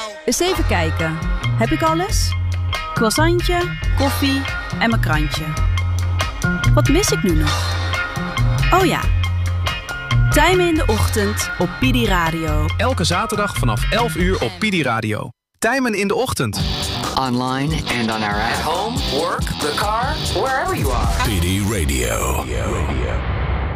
Eens even kijken. Heb ik alles? Croissantje, koffie en mijn krantje. Wat mis ik nu nog? Oh ja. Tijmen in de ochtend op Pidi Radio. Elke zaterdag vanaf 11 uur op Pidi Radio. Tijmen in de ochtend. Online and on our app. At home, work, the car, wherever you are. Pidi Radio.